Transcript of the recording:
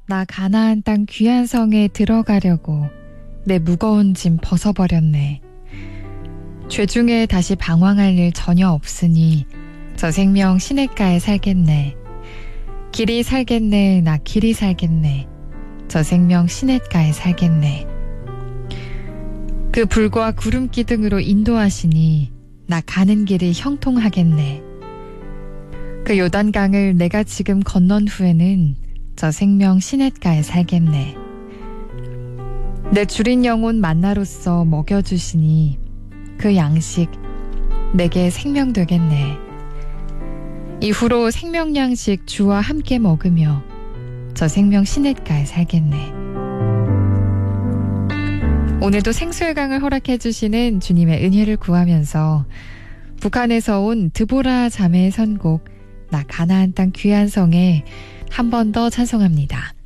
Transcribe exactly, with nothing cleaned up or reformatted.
나 가나안 땅 귀한 성에 들어가려고 내 무거운 짐 벗어버렸네. 죄 중에 다시 방황할 일 전혀 없으니 저 생명 시냇가에 살겠네. 길이 살겠네. 나 길이 살겠네. 저 생명 시냇가에 살겠네. 그 불과 구름 기둥으로 인도하시니 나 가는 길이 형통하겠네. 그 요단강을 내가 지금 건넌 후에는 저 생명 시냇가에 살겠네. 내 줄인 영혼 만나로서 먹여주시니 그 양식 내게 생명 되겠네. 이후로 생명 양식 주와 함께 먹으며 저 생명 시냇가에 살겠네. 오늘도 생수의 강을 허락해 주시는 주님의 은혜를 구하면서 북한에서 온 드보라 자매의 선곡 나 가나안 땅 귀한 성에 한 번 더 찬송합니다.